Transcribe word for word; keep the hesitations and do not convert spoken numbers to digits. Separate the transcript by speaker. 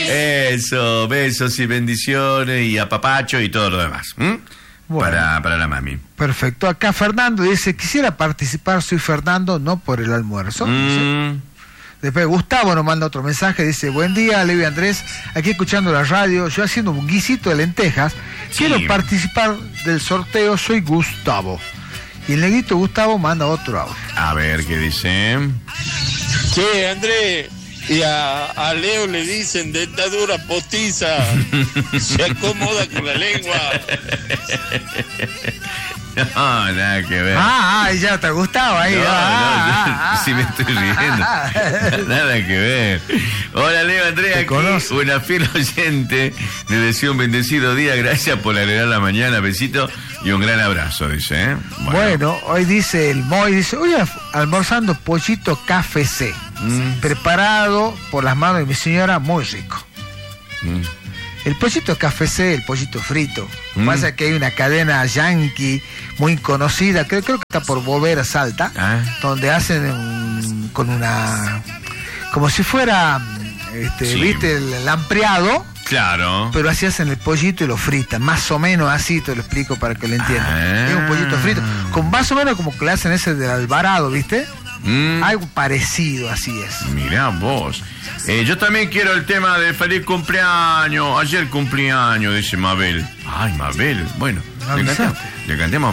Speaker 1: Eso, besos y bendiciones y apapacho y todo lo demás. ¿Mm? Bueno, para, para la mami.
Speaker 2: Perfecto. Acá Fernando dice, quisiera participar, soy Fernando, no por el almuerzo.
Speaker 1: Mm.
Speaker 2: Después Gustavo nos manda otro mensaje, dice, buen día, Leo y Andrés, aquí escuchando la radio, yo haciendo un guisito de lentejas, sí. Quiero participar del sorteo, soy Gustavo. Y el negrito Gustavo manda otro audio.
Speaker 1: A ver, ¿qué dice?
Speaker 3: Che, Andrés, y a, a Leo le dicen dentadura postiza, se acomoda con la lengua.
Speaker 1: No, nada que ver.
Speaker 2: Ah, ah, ya te gustaba ahí.
Speaker 1: No,
Speaker 2: ah,
Speaker 1: no,
Speaker 2: ah, ah,
Speaker 1: sí me estoy riendo. Nada que ver. Hola, Leo, Andrea, aquí conoce? Una fiel oyente. Le deseo un bendecido día. Gracias por alegrar la mañana. Besito y un gran abrazo, dice. ¿eh?
Speaker 2: Bueno. bueno, hoy dice el Moy, dice, hoy almorzando pollito K F C. Mm. Preparado por las manos de mi señora, muy rico. Mm. El pollito K F C, el pollito frito. Mm. Pasa que hay una cadena yankee muy conocida, creo, creo que está por Bovera, Salta, ah. donde hacen un, con una... como si fuera, este, sí. ¿viste? El, el ampliado.
Speaker 1: Claro.
Speaker 2: Pero así hacen el pollito y lo fritan. Más o menos así te lo explico para que lo entiendan. Ah. Es un pollito frito. Con más o menos como que le hacen ese del Alvarado, ¿viste? Mm. Algo parecido, así es.
Speaker 1: Mirá vos. Eh, yo también quiero el tema de feliz cumpleaños. Ayer cumpleaños, dice Mabel. Ay, Mabel. Bueno, le cantemos, le cantemos